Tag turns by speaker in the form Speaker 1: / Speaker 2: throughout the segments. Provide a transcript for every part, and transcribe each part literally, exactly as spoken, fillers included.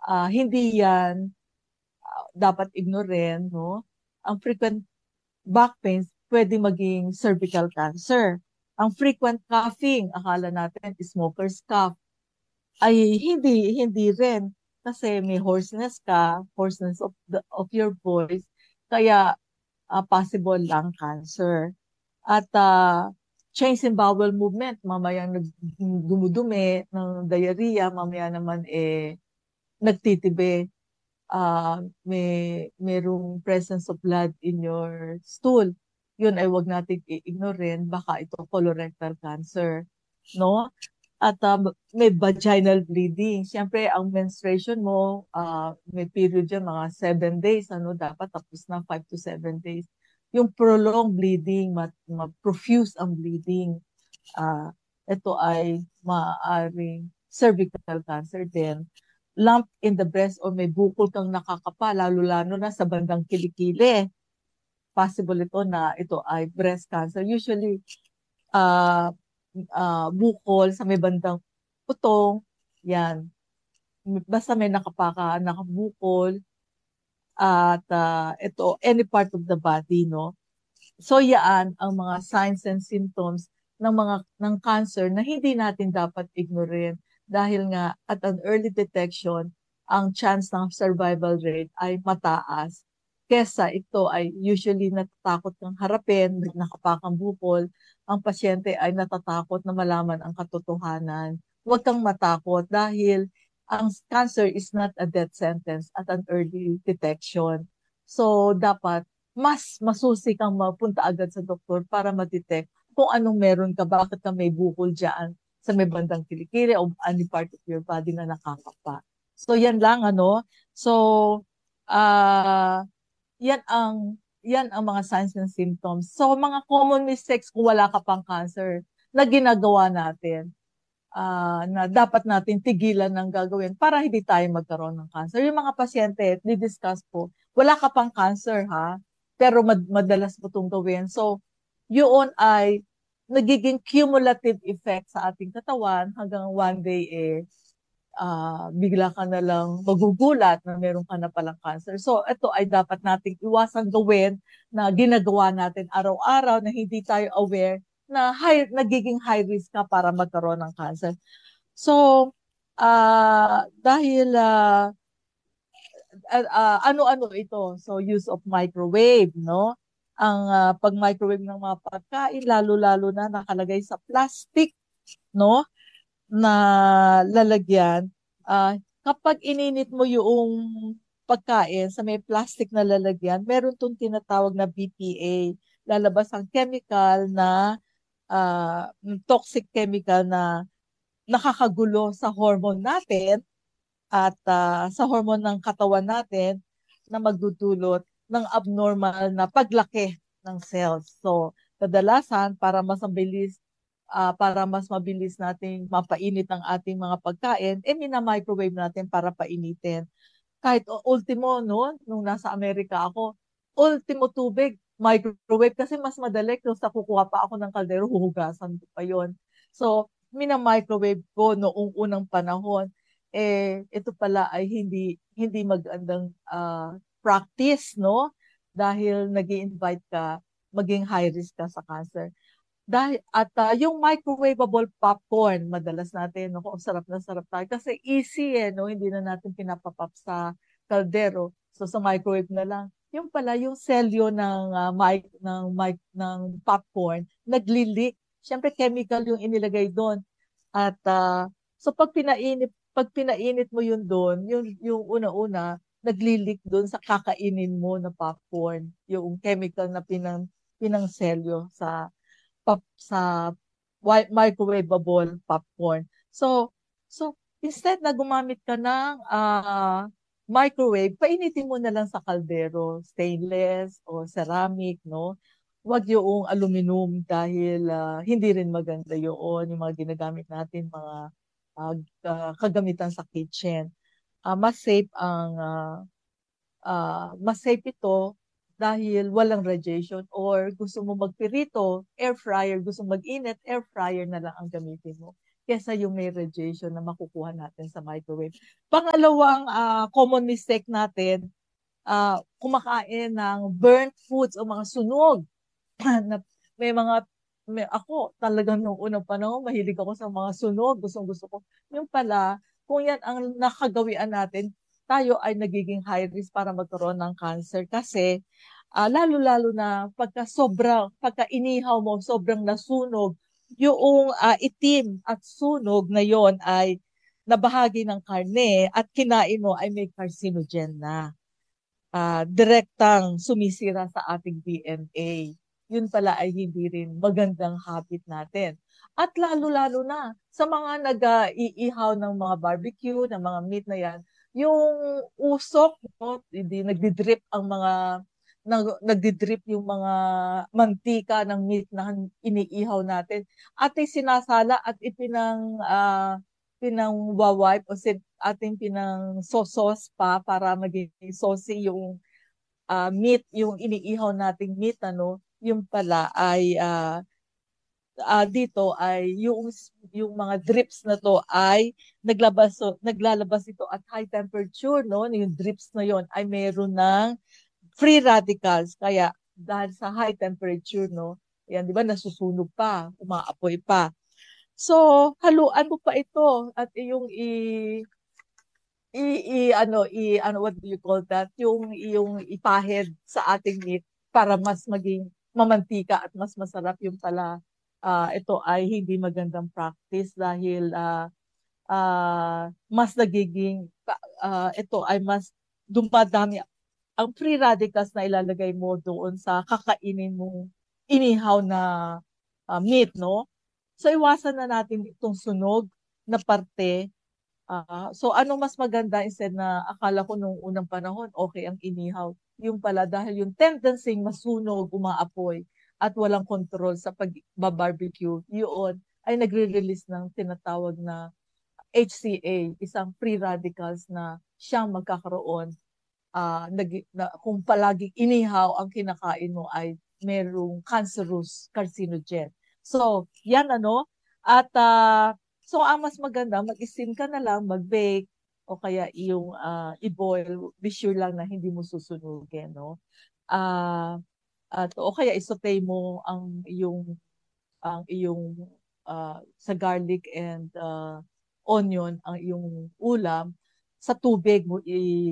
Speaker 1: uh, hindi yan uh, dapat ignorin, no? Ang frequent back pains pwede maging cervical cancer. Ang frequent coughing, akala natin smoker's cough, ay hindi hindi rin kasi may hoarseness ka, hoarseness of the of your voice, kaya uh, possible lung cancer. At uh, change in bowel movement, mamaya nag dumudumi ng diarrhea, mamaya naman eh nagtitibi, uh, may merong presence of blood in your stool. Yun ay wag nating i-ignorin, baka ito colorectal cancer, no? At uh, may vaginal bleeding. Siyempre, ang menstruation mo, uh, may period yan, mga seven days, ano, dapat tapos na five to seven days. Yung prolonged bleeding, ma-profuse ang bleeding, uh, ito ay maaaring cervical cancer din. Lump in the breast o may bukol kang nakakapa, lalo-lalo na sa bandang kilikili. Possible ito na ito ay breast cancer. Usually, uh, uh, bukol sa may bandang putong, yan. Basta may nakapaka, nakabukol, at uh, ito, any part of the body, no? So yan ang mga signs and symptoms ng mga ng cancer na hindi natin dapat ignorin dahil nga at an early detection, ang chance ng survival rate ay mataas. Kesa ito ay usually natatakot kang harapin, nakapakang bukol, ang pasyente ay natatakot na malaman ang katotohanan. Huwag kang matakot dahil ang cancer is not a death sentence at an early detection. So dapat mas masusi kang mapunta agad sa doktor para ma-detect kung anong meron ka, bakit ka may bukol dyan sa may bandang kilikili o any part of your body na nakakapa. So yan lang ano. So ah uh, yan ang yan ang mga signs and symptoms. So mga common mistakes kung wala ka pang cancer na ginagawa natin, uh, na dapat natin tigilan ng gagawin para hindi tayo magkaroon ng cancer. Yung mga pasyente, di-discuss po, wala ka pang cancer ha, pero mad- madalas mo itong gawin. So, yun ay nagiging cumulative effect sa ating katawan hanggang one day eh, uh, bigla ka na lang magugulat na meron ka na palang cancer. So, ito ay dapat nating iwasan gawin na ginagawa natin araw-araw na hindi tayo aware na high, nagiging high risk ka para magkaroon ng cancer. So, uh, dahil uh, uh, uh, ano-ano ito? So, use of microwave, no? Ang uh, pag-microwave ng mga pagkain, lalo-lalo na nakalagay sa plastic, no? Na lalagyan. Uh, kapag ininit mo yung pagkain sa may plastic na lalagyan, meron tong tinatawag na B P A. Lalabas ang chemical na uh, toxic chemical na nakakagulo sa hormone natin at uh, sa hormone ng katawan natin na magdudulot ng abnormal na paglaki ng cells. So, kadalasan para mas mabilis uh, para mas mabilis nating mapainit ang ating mga pagkain, eh mina-microwave natin para painitin. Kahit ultimo, no, nung nasa Amerika ako, ultimo tubig, microwave kasi mas madali kung sa kukuha pa ako ng kaldero, huhugasan ko pa yon. So, mina-microwave ko noong unang panahon. Eh, ito pala ay hindi hindi magandang uh, practice, no? Dahil nag invite ka, maging high risk ka sa cancer. Dahil, at uh, yung microwavable popcorn, madalas natin, no, kung sarap na sarap tayo. Kasi easy eh, no? Hindi na natin pinapapap sa kaldero. So sa microwave na lang. Yung pala, yung selyo ng, uh, mic, ng, mic, ng popcorn, nagli-leak. Siyempre, chemical yung inilagay doon. At uh, so pag pinainit, pag pinainit mo yun doon, yung, yung una-una, nagli-leak doon sa kakainin mo na popcorn. Yung chemical na pinang, pinang selyo sa pop sa wi- microwavable popcorn. So, so instead na gumamit ka ng uh, microwave, painitin mo na lang sa kaldero, stainless o ceramic, no? Huwag yung aluminum dahil uh, hindi rin maganda yun, yung mga ginagamit natin, mga uh, uh, kagamitan sa kitchen. Uh, mas safe ang uh, uh, mas safe ito dahil walang radiation or gusto mo magpirito, air fryer, gusto mag-init, air fryer na lang ang gamitin mo. kesa yung may radiation na makukuha natin sa microwave. Pangalawang uh, common mistake natin, uh, kumakain ng burnt foods o mga sunog. na may mga, may, ako talagang nung unang panahon, mahilig ako sa mga sunog, gustong gusto ko. Yung pala, kung yan ang nakagawian natin, tayo ay nagiging high risk para magkaroon ng cancer kasi uh, lalo-lalo na pagka sobrang, pagka inihaw mo, sobrang nasunog, yung uh, itim at sunog na yon ay nabahagi ng karne at kinain mo ay may carcinogen na. Uh, direktang sumisira sa ating D N A. Yun pala ay hindi rin magandang habit natin. At lalo-lalo na sa mga nag-iihaw ng mga barbecue, ng mga meat na yan, yung usok, no, hindi nagdidrip ang mga nag, nagdidrip yung mga mantika ng meat na iniihaw natin. At ay sinasala at ipinang uh, pinang-wipe o sin, ating pinang-sauce pa para maging saucy yung uh, meat, yung iniihaw nating meat, ano, yung pala ay uh, uh, dito ay yung yung mga drips na to ay naglabas so, naglalabas ito at high temperature, no? Yung drips na yon ay meron ng free radicals. Kaya dahil sa high temperature, no? Yan, di ba, nasusunog pa, umaapoy pa. So, haluan mo pa ito at yung i i, i ano i ano what do you call that? Yung yung ipahid sa ating meat para mas maging mamantika at mas masarap yung pala. Uh, ito ay hindi magandang practice dahil uh, uh, mas nagiging uh, ito ay mas dumadami ang free radicals na ilalagay mo doon sa kakainin mo inihaw na uh, meat, no? So iwasan na natin itong sunog na parte. Uh, so anong mas maganda instead na akala ko nung unang panahon okay ang inihaw. Yung pala dahil yung tendency masunog, umaapoy at walang control sa pag-barbecue, yun ay nagre-release ng tinatawag na H C A, isang free radicals na siyang magkakaroon uh, nag, na, kung palaging inihaw ang kinakain mo ay merong cancerous carcinogen. So, yan ano. At uh, so ang mas maganda, mag-steam ka na lang, mag-bake, o kaya yung uh, i-boil, be sure lang na hindi mo susunugin, no? Uh, at o kaya i-saute mo ang iyong ang iyong uh, sa garlic and uh, onion ang iyong ulam sa tubig mo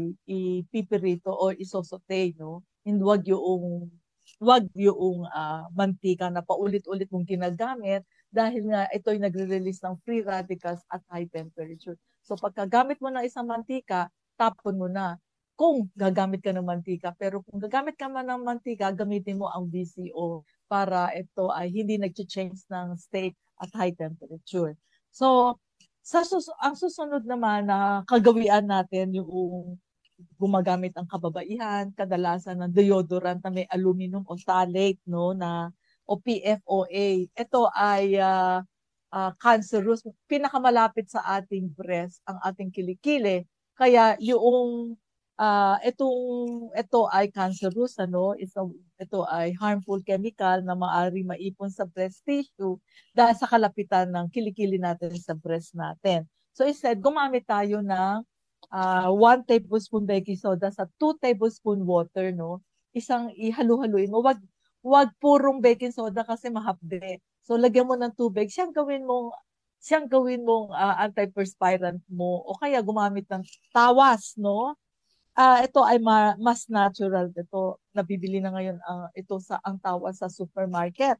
Speaker 1: ipipirito o isosote, no? And wag yung wag yung uh, mantika na paulit-ulit mong ginagamit dahil nga ito'y nagre-release ng free radicals at high temperature. So pagkagamit mo ng isang mantika, tapon mo na. Kung gagamit ka ng mantika, pero kung gagamit ka man ng mantika, gamitin mo ang B C O para ito ay hindi nag-change ng state at high temperature. So, sa sus ang susunod naman na kagawian natin yung gumagamit ang kababaihan, kadalasan ng deodorant na may aluminum o phthalate, no, na o P F O A. Ito ay uh, uh, cancerous. Pinakamalapit sa ating breast, ang ating kilikili. Kaya yung uh, itong ito ay cancerous, ano, ito, ito ay harmful chemical na maaari maipon sa breast tissue dahil sa kalapitan ng kilikili natin sa breast natin. So instead, gumamit tayo ng uh, one tablespoon baking soda sa two tablespoon water, no? Isang ihalu-haluin mo. Wag wag purong baking soda kasi mahapde. So lagyan mo ng tubig, siyang gawin mong siyang gawin mong uh, antiperspirant mo o kaya gumamit ng tawas, no? Ah, uh, ito ay ma- mas natural ito. Nabibili na ngayon ang uh, ito sa ang tawas sa supermarket.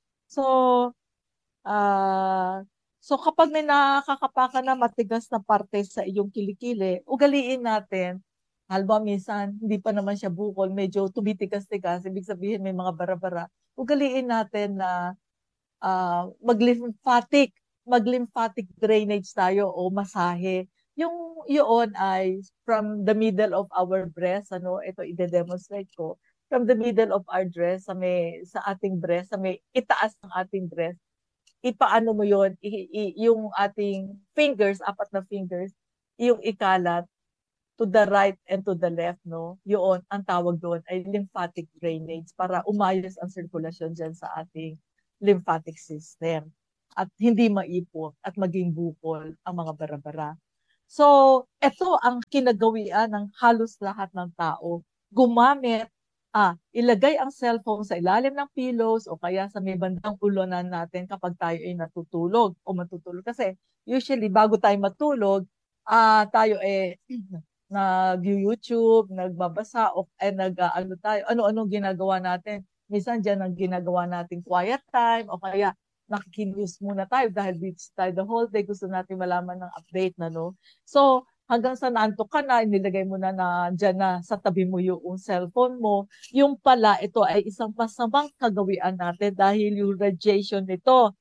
Speaker 1: So, ah, uh, so kapag may nakakapaka na matigas na parte sa iyong kilikili, ugaliin natin. Halimbawa minsan hindi pa naman siya bukol, medyo tumitigas-tigas, ibig sabihin may mga bara-bara. Ugaliin natin na uh, mag-lymphatic, mag-lymphatic drainage tayo o masahe. Yung yun ay from the middle of our breast, ano, ito ide-demonstrate ko. From the middle of our breast, sa may sa ating breast, sa may itaas ng ating breast, ipaano mo yun, i, i, yung ating fingers, apat na fingers, yung ikalat to the right and to the left, no? Yun, ang tawag doon ay lymphatic drainage para umayos ang sirkulasyon dyan sa ating lymphatic system. at hindi maipon at maging bukol ang mga bara-bara. So, ito ang kinagawian ng halos lahat ng tao. Gumamit, ah, ilagay ang cellphone sa ilalim ng pillows o kaya sa may bandang ulunan natin kapag tayo ay natutulog o matutulog. Kasi usually bago tayo matulog, ah, tayo eh nag-YouTube, nagbabasa o eh, nag ah, ano tayo, ano-ano ginagawa natin. Minsan dyan ang ginagawa natin quiet time o kaya nakikinews muna tayo dahil busy tayo the whole day. Gusto natin malaman ng update na, no? So, hanggang sa naantok ka na, inilagay mo na na dyan na sa tabi mo yung cellphone mo. Yung pala, ito ay isang masamang kagawian natin dahil yung radiation nito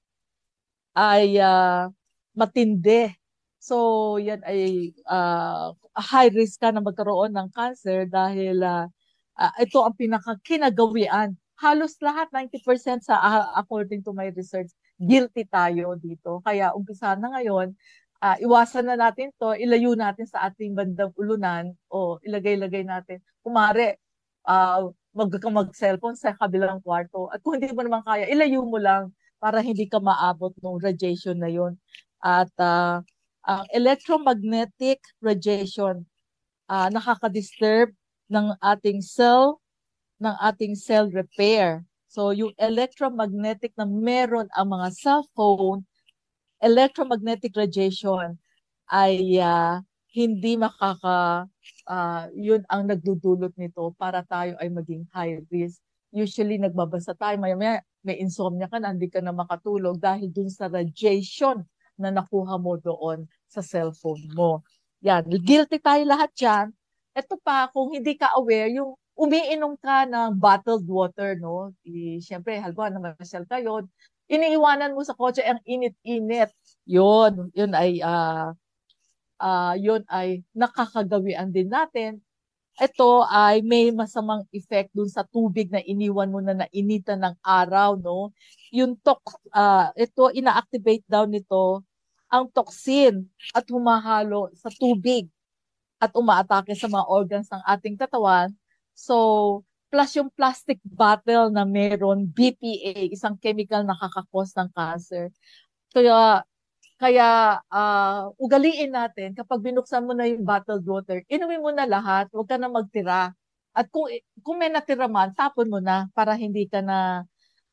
Speaker 1: ay ah, matindi. So, yan ay ah, high risk ka na magkaroon ng cancer dahil ah, ah, ito ang pinakakinagawian. Halos lahat, ninety percent sa ah, according to my research, guilty tayo dito. Kaya umpisa na ngayon, ah, iwasan na natin to, ilayo natin sa ating bandang ulunan o ilagay-lagay natin. Kumare, ah, mag mag-cellphone sa kabilang kwarto. At kung hindi mo naman kaya, ilayo mo lang para hindi ka maabot ng radiation na yon. At ah, ang electromagnetic radiation ah, nakaka-disturb ng ating cell, ng ating cell repair. So yung electromagnetic na meron ang mga cellphone, electromagnetic radiation ay ah, hindi makaka ah, yun ang nagdudulot nito para tayo ay maging high risk. Usually nagbabasa tayo, maya maya may insomnia ka na, hindi ka na makatulog dahil dun sa radiation na nakuha mo doon sa cellphone mo. Yan, guilty tayo lahat yan. Ito pa, kung hindi ka aware, yung umiinom ka ng bottled water, no? I, Siyempre, halimbawa, namasyal kayo, iniiwanan mo sa kotse ang init-init. Yun, yun ay ah, ah, yun ay nakakagawian din natin. Ito ay may masamang effect dun sa tubig na iniwan mo na nainitan ng araw, no? Yung tok, ah, ito, ina-activate daw nito ang toxin at humahalo sa tubig at umaatake sa mga organs ng ating katawan. So, plus yung plastic bottle na meron B P A, isang chemical na nakakakos ng cancer. Kaya kaya ah, ugaliin natin, kapag binuksan mo na yung bottled water, inumin mo na lahat, huwag ka na magtira. At kung, kung may natira man, tapon mo na para hindi ka na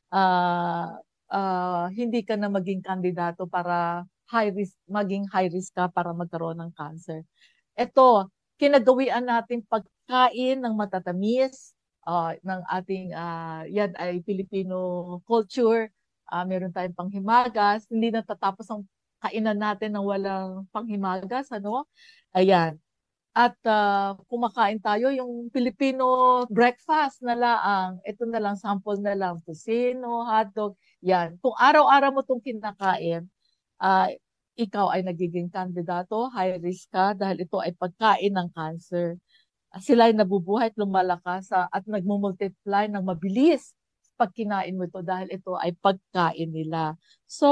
Speaker 1: ah, ah, hindi ka na maging kandidato para high risk, maging high risk ka para magkaroon ng cancer. Ito, kinagawian natin pagkain ng matatamis, ah, ng ating, ah, yan ay Filipino culture. Ah, meron tayong panghimagas, hindi natatapos ang kainan natin ng walang panghimagas, ano? Ayan. At ah, kumakain tayo yung Filipino breakfast na laang. Ito na lang, sample na lang. Tocino, hotdog, yan. Kung araw-araw mo itong kinakain, ah, ikaw ay nagiging kandidato, high risk ka dahil ito ay pagkain ng cancer. Ah, Sila ay nabubuhay at lumalakas ah, at nagmumultiply ng mabilis pag kinain mo ito dahil ito ay pagkain nila. So,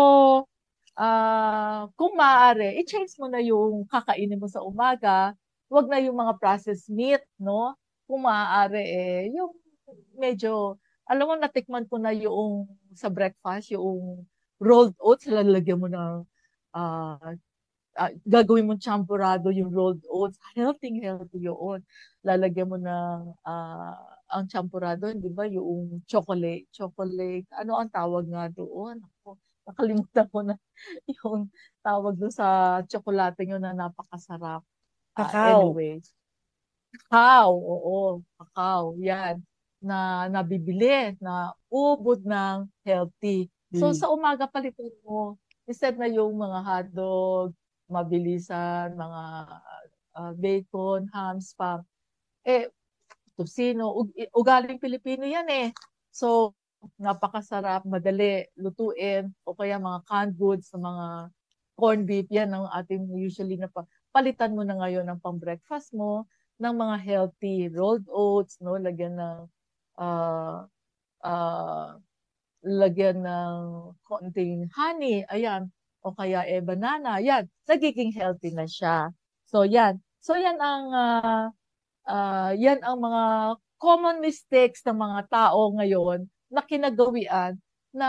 Speaker 1: ah kung maaari, i-change mo na yung kakainin mo sa umaga. Huwag na yung mga processed meat, no? Kung maaari, eh, yung medyo, alam mo, natikman ko na yung sa breakfast, yung rolled oats, lalagyan mo ng, ah ah, gagawin mo champurado yung rolled oats. Healthy, healthy yun. Lalagyan mo ng, ah, ang champurado, di ba, yung chocolate, chocolate, ano ang tawag nga doon? Ako, nakalimutan ko na yung tawag doon sa tsokolate nyo na napakasarap. Ah,
Speaker 2: Kakao.
Speaker 1: anyway, kakao, oo, kakao, yan, na nabibili, na ubod ng healthy. So
Speaker 2: Mm.
Speaker 1: sa umaga palitan mo, instead na yung mga hotdog, mabilisan, mga ah, bacon, ham, spam, eh, tocino, ug- ugaling Pilipino yan eh. So, napakasarap, madali lutuin, o kaya mga canned goods, mga corned beef, yan ang ating usually na pa. Palitan mo na ngayon ng pang-breakfast mo ng mga healthy rolled oats, no? Lagyan ng ah ah, lagyan ng konting honey, ayan, o kaya eh banana, yan, nagiging healthy na siya. So yan. So yan ang ah, ah, yan ang mga common mistakes ng mga tao ngayon na kinagawian na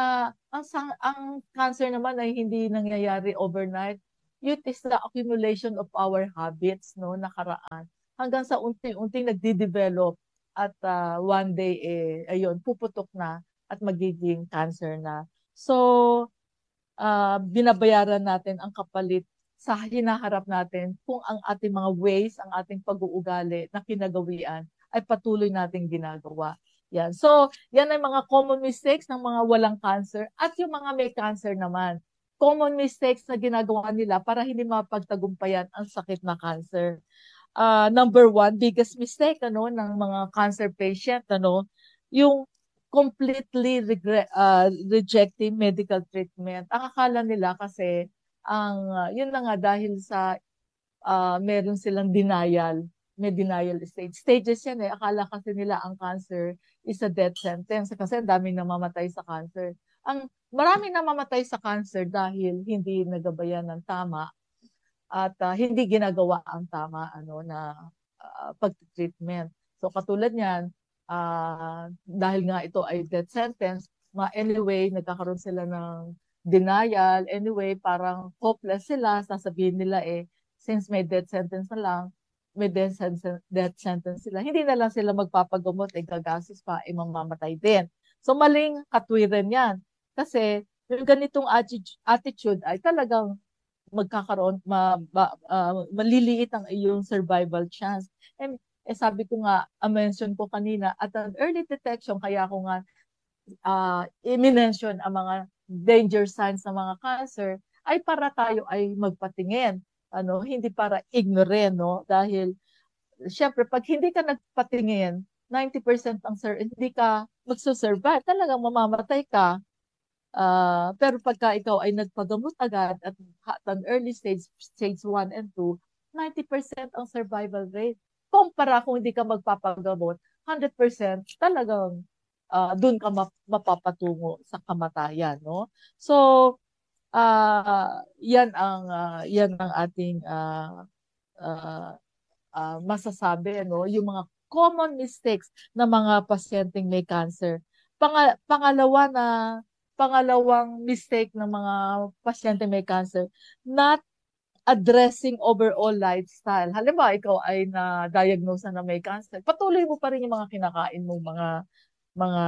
Speaker 1: Ang, sang, ang cancer naman ay hindi nangyayari overnight. It is the accumulation of our habits, no, nakaraan. Hanggang sa unti-unting nagdi-develop at uh, one day, eh, ayun, puputok na at magiging cancer na. So, uh, binabayaran natin ang kapalit sa hinaharap natin kung ang ating mga ways, ang ating pag-uugali na kinagawian ay patuloy nating ginagawa. Yan. So, yan ay mga common mistakes ng mga walang cancer at yung mga may cancer naman. Common mistakes na ginagawa nila para hindi mapagtagumpayan ang sakit na cancer. Uh, number one, biggest mistake ano ng mga cancer patient ano, yung completely regret, uh, rejecting medical treatment. Ang akala nila kasi ang uh, yun na nga dahil sa uh, meron silang denial, may denial stage. Stages yan eh. Akala kasi nila ang cancer is a death sentence kasi ang daming namamatay sa cancer. Ang maraming namamatay sa cancer dahil hindi nagabayan ng tama at uh, hindi ginagawa ang tama ano na uh, pag-treatment. So katulad niyan, uh, dahil nga ito ay death sentence, ma anyway nagkakaroon sila ng denial, anyway parang hopeless sila, sasabihin nila eh since may death sentence na lang, may death sentence, death sentence sila, hindi na lang sila magpapagamot, eh gagastos pa, eh mamamatay din. So maling katwiran yan. Kasi yung ganitong attitude ay talagang magkakaroon, ma, ba, uh, maliliit ang iyong survival chance. And eh, sabi ko nga, uh, mention ko kanina, at an early detection, kaya ko nga uh, i-mention ang mga danger signs ng mga cancer, ay para tayo ay magpatingin. Ano, hindi para ignore, no? Dahil, syempre, pag hindi ka nagpatingin, ninety percent ang sir, hindi ka magsusurvive, talagang mamamatay ka. Uh, pero pagka ikaw ay nagpagamot agad at at an early stage, stage one and two, ninety percent ang survival rate. Kumpara kung hindi ka magpapagamot, one hundred percent talagang uh, dun ka map- mapapatungo sa kamatayan, no? So, uh, yan ang uh, yan ang ating uh, uh, uh, masasabi, no? Yung mga common mistakes ng mga pasyenteng may cancer. Pang- pangalawa na pangalawang mistake ng mga pasyente may cancer, not addressing overall lifestyle. Halimbawa, ikaw ay na-diagnose na may cancer, patuloy mo pa rin yung mga kinakain mo, mga mga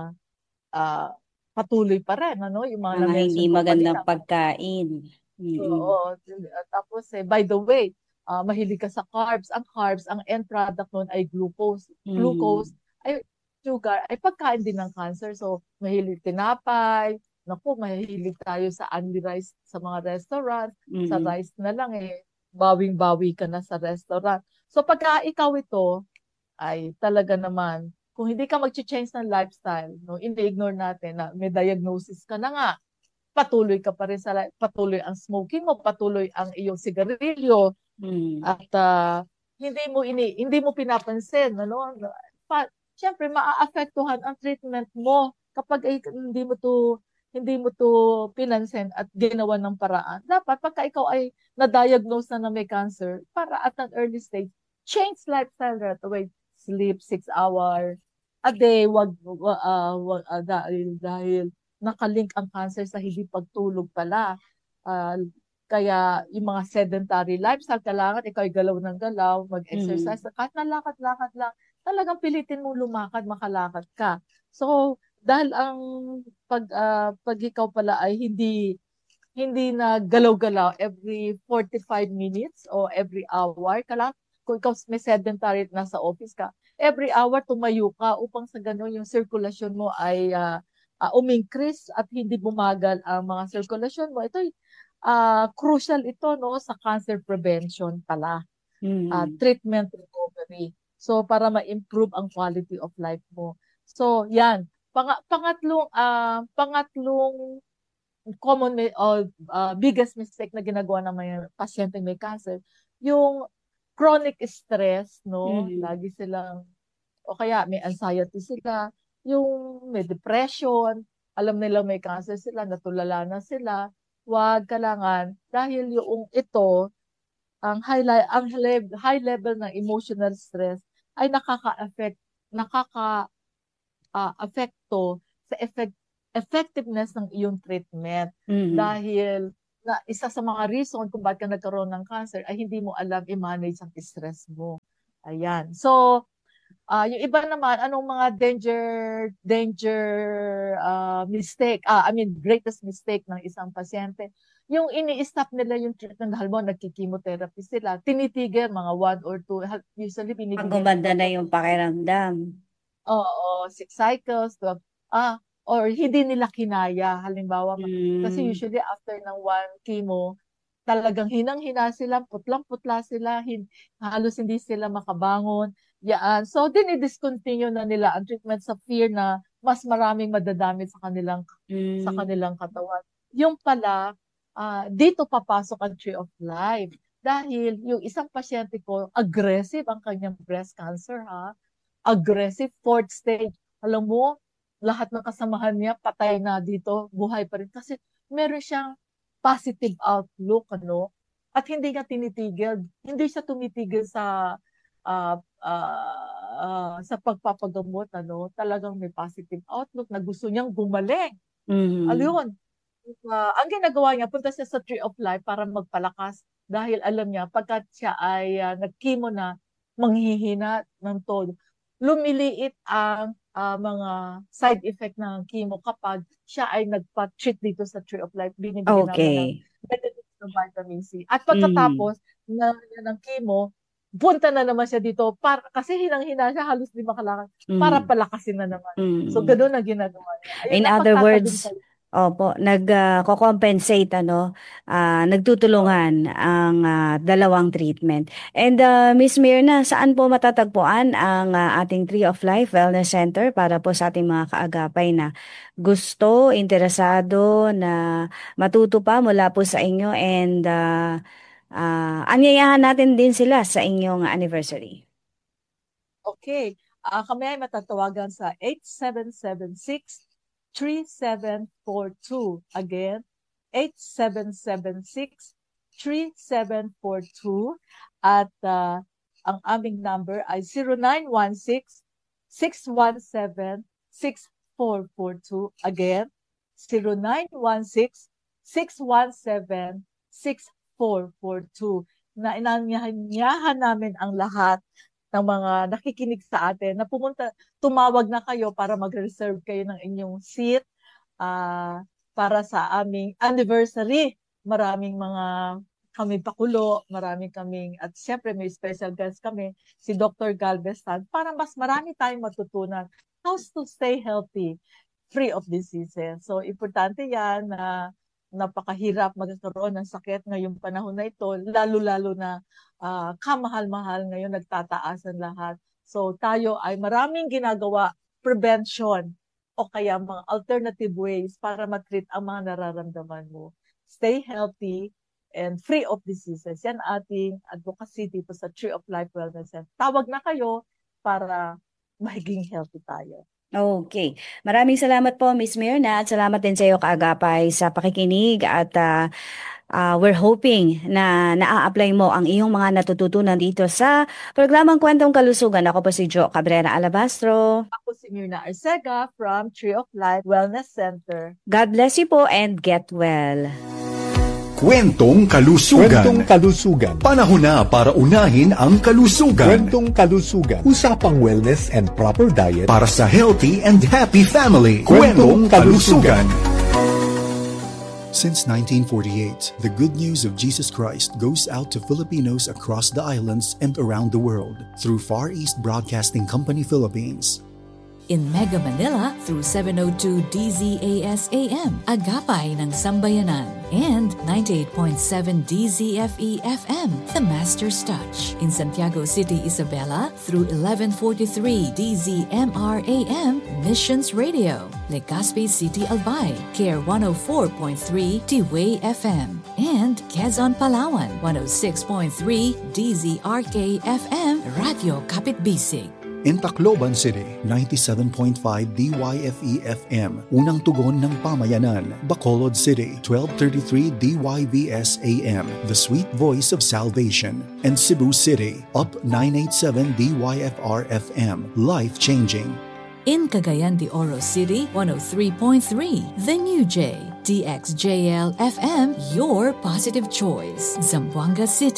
Speaker 1: uh, patuloy pa rin, ano? Yung mga
Speaker 2: Mga hindi
Speaker 1: na-mention ko
Speaker 2: magandang
Speaker 1: kanina.
Speaker 2: pagkain. Mm-mm.
Speaker 1: Oo. Tapos, eh, by the way, uh, mahilig ka sa carbs. Ang carbs, ang end product nun ay glucose.
Speaker 2: Mm-mm.
Speaker 1: Glucose ay sugar, ay pagkain din ng cancer. So, mahilig tinapay. Naku, mahilig tayo sa only rice sa mga restaurant. Sa
Speaker 2: Mm-mm.
Speaker 1: rice na lang eh, bawing-bawi ka na sa restaurant. So, pagka ikaw ito, ay talaga naman, kung hindi ka mag-change ng lifestyle, no, ini-ignore natin na may diagnosis ka na nga, patuloy ka pa rin sa life, patuloy ang smoking mo, patuloy ang iyong sigarilyo,
Speaker 2: Mm-mm.
Speaker 1: at uh, hindi mo ini hindi mo pinapansin, ano? Pa, Siyempre maaapektuhan ang treatment mo kapag ay, hindi mo to hindi mo to pinansin at ginawa ng paraan. Dapat pagka ikaw ay na-diagnose na na may cancer, para at an early stage, change lifestyle right away. Sleep six hours a day, wag, uh, wag uh, dahil, dahil nakalink ang cancer sa hindi pagtulog pala. Uh, Kaya yung mga sedentary lifestyle, kailangan ikaw ay galaw ng galaw, mag-exercise,
Speaker 2: Mm-mm.
Speaker 1: kahit na lakad-lakad lang, talagang pilitin mo lumakad, makalakad ka. So, dahil ang pag, uh, pag ikaw pala ay hindi hindi na galaw-galaw every forty-five minutes o every hour, kailangan, kung ikaw may sedentary na sa office ka, every hour tumayo ka upang sa ganun yung sirkulasyon mo ay uh, uh, umingkris at hindi bumagal ang mga sirkulasyon mo. Ito uh, crucial ito no sa cancer prevention pala, uh,
Speaker 2: Mm-mm.
Speaker 1: treatment recovery. So para ma-improve ang quality of life mo. So yan, Pang pangatlong uh, pangatlong common or uh, biggest mistake na ginagawa ng mga pasyente may cancer, yung chronic stress, no?
Speaker 2: Mm-mm.
Speaker 1: Lagi silang, o kaya may anxiety sila, yung may depression, alam nila may cancer sila, natulala na sila, wag kailangan, dahil yung ito, ang high, li- ang le- high level ng emotional stress ay nakaka-affect, nakaka-affecto sa effect, effectiveness ng iyong treatment.
Speaker 2: Mhm.
Speaker 1: Dahil na isa sa mga reason kung bakit ka nagkaroon ng cancer ay hindi mo alam i-manage ang stress mo. Ayan. So, uh, yung iba naman, anong mga danger danger uh, mistake, ah, I mean, greatest mistake ng isang pasyente, yung ini-stop nila yung treatment, dahil mo, nagki-chemotherapy sila, tinitigil mga one or two, usually
Speaker 2: Pag
Speaker 1: binibigyan
Speaker 2: gumanda
Speaker 1: sila
Speaker 2: na yung pakiramdam.
Speaker 1: Oo, six cycles, twelve, ah, or hindi nila kinaya. Halimbawa, kasi
Speaker 2: Mm.
Speaker 1: usually after ng one chemo, talagang hinang-hina sila, putlang-putla sila, hin halos hindi sila makabangon. Yaan. So, dinidiscontinue na nila ang treatment sa fear na mas maraming madadamit sa kanilang sa
Speaker 2: Mm.
Speaker 1: kanilang katawan. Yung pala, ah, dito papasok ang Tree of Life. Dahil yung isang pasyente ko, aggressive ang kanyang breast cancer, ha? Aggressive, fourth stage. Alam mo, lahat ng kasamahan niya patay na dito, buhay pa rin. Kasi meron siyang positive outlook, ano? At hindi niya tinitigil. Hindi siya tumitigil sa uh, uh, uh, sa pagpapagamot, ano? Talagang may positive outlook na gusto niyang gumaling.
Speaker 2: Mhm.
Speaker 1: Ayun. Uh, ang ginagawa niya, punta siya sa Tree of Life para magpalakas dahil alam niya, pagkat siya ay uh, nag-chemo na, manghihina ng todo. Lumiliit ang uh, mga side effect ng chemo kapag siya ay nagpa-treat dito sa Tree of Life. Binibigyan namin ng
Speaker 2: Okay.
Speaker 1: benefits ng vitamin C. At
Speaker 2: Mhm.
Speaker 1: pagkatapos na, na ng chemo, punta na naman siya dito para, kasi hinang-hina siya, halos di makalakad, para
Speaker 2: Mhm.
Speaker 1: palakasin na naman. So,
Speaker 2: Mm.
Speaker 1: gano'n ang ginagawa niya. Ayun,
Speaker 2: In other
Speaker 1: napagtatabing
Speaker 2: words,
Speaker 1: kayo.
Speaker 2: opo, nag-compensate, ano, ah, nagtutulungan ang ah, dalawang treatment. And uh, Miss Mirna, saan po matatagpuan ang ah, ating Tree of Life Wellness Center para po sa ating mga kaagapay na gusto, interesado na matuto pa mula po sa inyo, and uh, uh, anyayahan natin din sila sa inyong anniversary.
Speaker 1: Okay. Ah, kami ay matatawagan sa eight seven seven six, three seven four two. Again, eight seven seven six, three seven four two. At ah, ang aming number ay zero nine one six, six one seven, six four four two. Again, zero nine one six, six one seven, six four four two. Na inanyahan namin ang lahat ng mga nakikinig sa atin na pumunta, tumawag na kayo para mag-reserve kayo ng inyong seat uh, para sa aming anniversary. Maraming mga kami pakulo, maraming kaming, at siyempre may special guest kami, si Doctor Galvestan, para mas marami tayong matutunan how to stay healthy, free of diseases. So, importante yan na napakahirap magkaroon ng sakit ngayong panahon na ito, lalo-lalo na uh, kamahal-mahal ngayon, nagtataasan lahat. So tayo ay maraming ginagawa, prevention, o kaya mga alternative ways para matreat ang mga nararamdaman mo. Stay healthy and free of diseases. Yan ating advocacy dito sa Tree of Life Wellness Center. Tawag na kayo para maging healthy tayo.
Speaker 2: Okay. Maraming salamat po, Miss Mirna, at salamat din sa iyo, kaagapay, sa pakikinig, at uh, uh, we're hoping na naa-apply mo ang iyong mga natututunan dito sa programang Kwentong Kalusugan. Ako po si Jo Cabrera Alabastro.
Speaker 1: Ako si Mirna Arcega from Tree of Life Wellness Center.
Speaker 2: God bless you po and get well.
Speaker 3: Kwentong Kalusugan.
Speaker 4: Kwentong Kalusugan.
Speaker 3: Panahon na para unahin ang kalusugan.
Speaker 4: Kwentong Kalusugan. Usapang wellness and proper diet
Speaker 3: para sa healthy and happy family.
Speaker 4: Kwentong Kalusugan.
Speaker 5: Since nineteen forty-eight, the good news of Jesus Christ goes out to Filipinos across the islands and around the world through Far East Broadcasting Company Philippines.
Speaker 6: In Mega Manila through seven oh two D Z A S A M, Agapay ng Sambayanan, and ninety-eight point seven D Z F E F M, The Master's Touch. In Santiago City, Isabela through eleven forty-three D Z M R A M, Missions Radio. Legazpi City, Albay, Care one oh four point three T-Way F M, and Quezon, Palawan, one oh six point three D Z R K F M, Radio Kapitbisig.
Speaker 5: In Tacloban City, ninety-seven point five D Y F E F M, Unang Tugon ng Pamayanan. Bacolod City, twelve thirty-three D Y V S A M, The Sweet Voice of Salvation. And Cebu City, Up nine eighty-seven D Y F R F M, Life Changing.
Speaker 6: In Cagayan de Oro City, one oh three point three. The New J, D X J L F M, your positive choice. Zamboanga City.